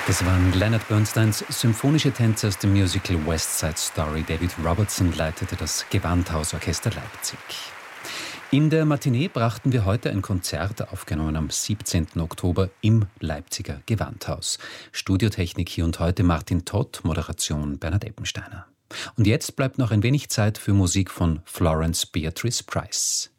Das waren Leonard Bernsteins symphonische Tänze aus dem Musical West Side Story. David Robertson leitete das Gewandhausorchester Leipzig. In der Matinee brachten wir heute ein Konzert, aufgenommen am 17. Oktober im Leipziger Gewandhaus. Studiotechnik hier und heute Martin Todt, Moderation Bernhard Eppensteiner. Und jetzt bleibt noch ein wenig Zeit für Musik von Florence Beatrice Price.